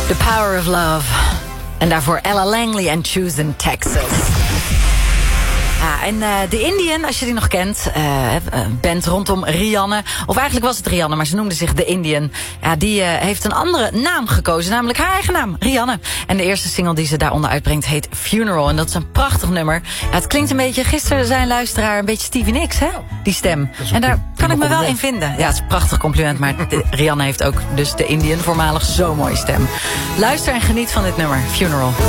The Power of Love. En daarvoor Ella Langley en Choose in Texas. Ja, en The Indian, als je die nog kent, band rondom Rihanna. Of eigenlijk was het Rihanna, maar ze noemde zich The Indian. Ja, die heeft een andere naam gekozen, namelijk haar eigen naam, Rihanna. En de eerste single die ze daaronder uitbrengt heet Funeral. En dat is een prachtig nummer. Ja, het klinkt een beetje, gisteren zei een luisteraar, een beetje Stevie Nicks, hè? Die stem. En daar kan ik me wel in vinden. Ja, het is een prachtig compliment, maar Rihanna heeft ook dus The Indian, voormalig zo'n mooie stem. Luister en geniet van dit nummer, Funeral.